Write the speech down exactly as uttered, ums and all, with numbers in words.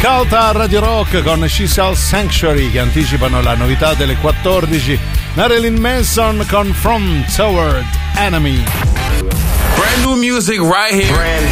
Calta Radio Rock con She Sells Sanctuary, che anticipano la novità delle quattordici. Marilyn Manson con From Toward Enemy. Brand new music right here. Brand